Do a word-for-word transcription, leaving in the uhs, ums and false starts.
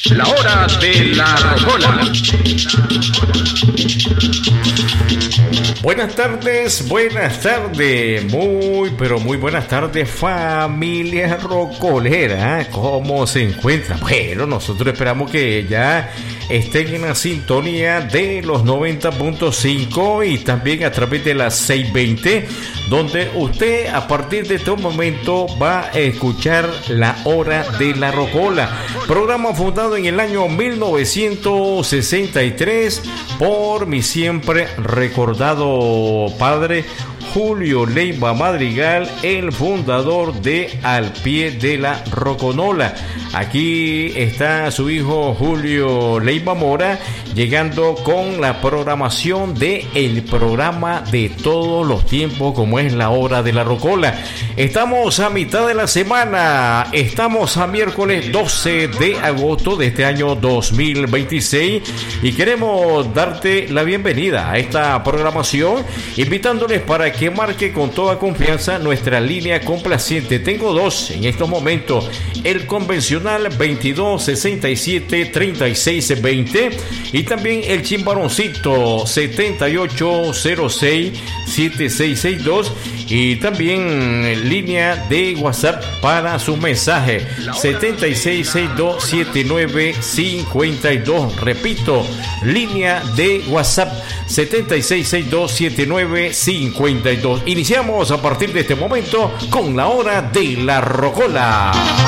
La hora de la rocola. Buenas tardes, buenas tardes, muy pero muy buenas tardes, familia rocolera. ¿Cómo se encuentra? Bueno, nosotros esperamos que ya estén en la sintonía de los noventa punto cinco y también a través de las seiscientos veinte, donde usted a partir de este momento va a escuchar la hora de la rocola, programa fundado en el año mil novecientos sesenta y tres por mi siempre recordado padre Julio Leiva Madrigal, el fundador de Al Pie de la Roconola. Aquí está su hijo Julio Leiva Mora, llegando con la programación de el programa de todos los tiempos, como es la hora de la rocola. Estamos a mitad de la semana, estamos a miércoles doce de agosto de este año dos mil veintiséis y queremos darte la bienvenida a esta programación, invitándoles para que marque con toda confianza nuestra línea complaciente. Tengo dos en estos momentos: el convencional veintidós sesenta y siete treinta y seis veinte y también el chimbaroncito setenta y ocho cero seis setenta y seis sesenta y dos, y también línea de WhatsApp para sus mensajes setenta y seis sesenta y dos setenta y nueve cincuenta y dos. Repito, línea de WhatsApp setenta y seis sesenta y dos setenta y nueve cincuenta y dos. Iniciamos a partir de este momento con la hora de la rocola.